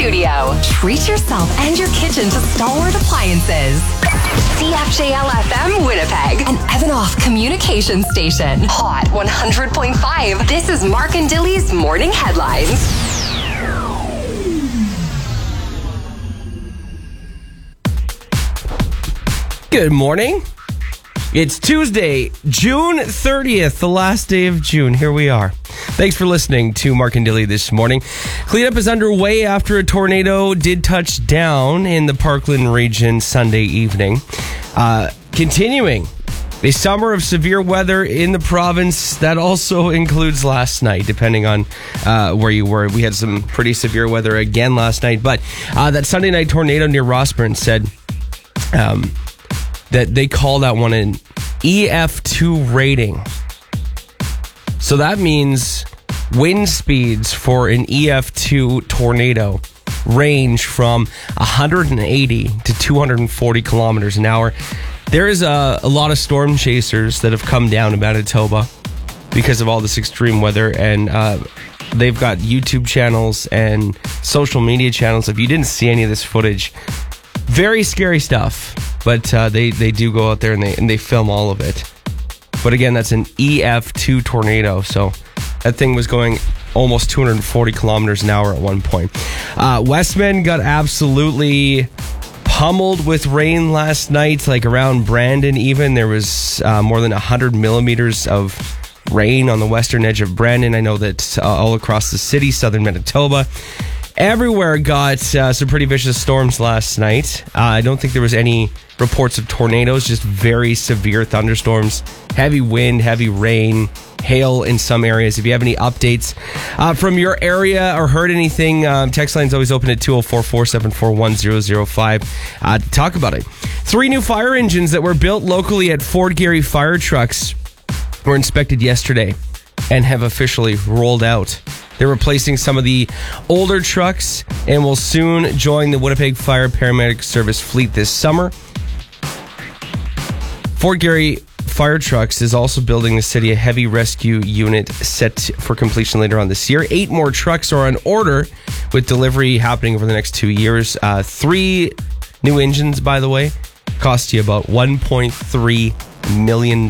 studio. Treat yourself and your kitchen to Stalwart Appliances. CFJL-FM Winnipeg, an Evanoff communication station. Hot 100.5. This is Mark and Dilly's Morning Headlines. Good morning. It's Tuesday, June 30th, the last day of June. Here we are. Thanks for listening to Mark and Dilly this morning. Cleanup is underway after a tornado did touch down in the Parkland region Sunday evening. Continuing a summer of severe weather in the province. That also includes last night, depending on where you were. We had some pretty severe weather again last night. But that Sunday night tornado near Rossburn said that they call that one an EF2 rating. So that means wind speeds for an EF2 tornado range from 180 to 240 kilometers an hour. There is a lot of storm chasers that have come down to Manitoba because of all this extreme weather, and they've got YouTube channels and social media channels. If you didn't see any of this footage, very scary stuff. But they do go out there and they film all of it. But again, that's an EF2 tornado. So that thing was going almost 240 kilometers an hour at one point. Westman got absolutely pummeled with rain last night, like around Brandon even. There was more than 100 millimeters of rain on the western edge of Brandon. I know that all across the city, southern Manitoba, everywhere got some pretty vicious storms last night. I don't think there was any reports of tornadoes, just very severe thunderstorms, heavy wind, heavy rain, hail in some areas. If you have any updates from your area or heard anything, text line's always open at 204-474-1005 to talk about it. 3 new fire engines that were built locally at Fort Garry Fire Trucks were inspected yesterday and have officially rolled out. They're replacing some of the older trucks and will soon join the Winnipeg Fire Paramedic Service fleet this summer. Fort Garry Fire Trucks is also building the city a heavy rescue unit set for completion later on this year. 8 more trucks are on order, with delivery happening over the next 2 years. 3 new engines, by the way, cost you about $1.3 million.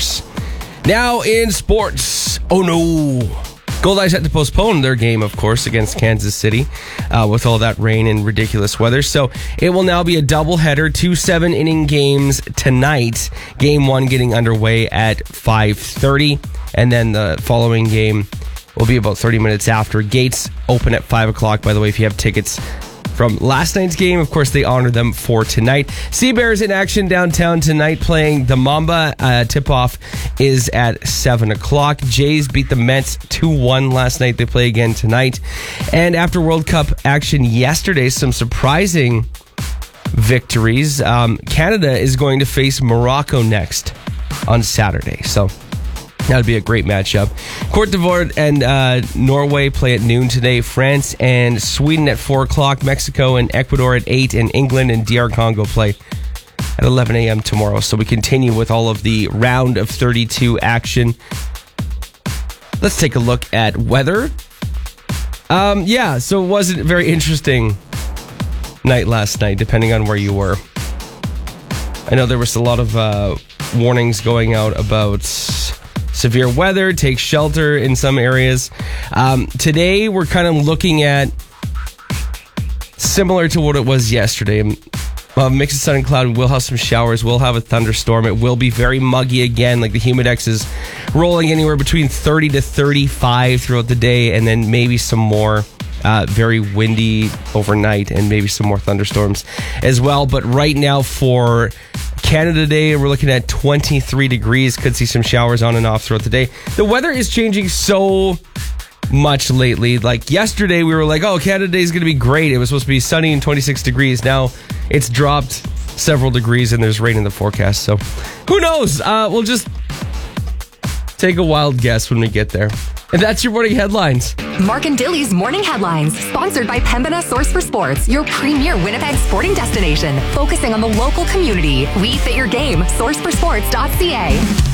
Now in sports. Oh no. Goldeyes had to postpone their game, of course, against Kansas City with all that rain and ridiculous weather. So it will now be a doubleheader, 2 7-inning games tonight. Game 1 getting underway at 5:30, and then the following game will be about 30 minutes after. Gates open at 5 o'clock, by the way, if you have tickets from last night's game. Of course, they honor them for tonight. Sea Bears in action downtown tonight playing the Mamba. Tip-off is at 7 o'clock. Jays beat the Mets 2-1 last night. They play again tonight. And after World Cup action yesterday, some surprising victories. Canada is going to face Morocco next on Saturday. So that would be a great matchup. Cote d'Ivoire and Norway play at noon today. France and Sweden at 4 o'clock. Mexico and Ecuador at 8. And England and DR Congo play at 11 a.m. tomorrow. So we continue with all of the round of 32 action. Let's take a look at weather. So it wasn't a very interesting night last night, depending on where you were. I know there was a lot of warnings going out about severe weather, take shelter in some areas. Today, we're kind of looking at similar to what it was yesterday. Mix of sun and cloud. We'll have some showers. We'll have a thunderstorm. It will be very muggy again. Like the Humidex is rolling anywhere between 30 to 35 throughout the day, and then maybe some more very windy overnight, and maybe some more thunderstorms as well. But right now for Canada Day, we're looking at 23 degrees. Could see some showers on and off throughout the day. The weather is changing so much lately. Like yesterday, we were like, oh, Canada Day is going to be great. It was supposed to be sunny and 26 degrees. Now it's dropped several degrees and there's rain in the forecast. So who knows? We'll just take a wild guess when we get there. And that's your morning headlines. Mark and Dilly's Morning Headlines, sponsored by Pembina Source for Sports, your premier Winnipeg sporting destination, focusing on the local community. We fit your game. Sourceforsports.ca.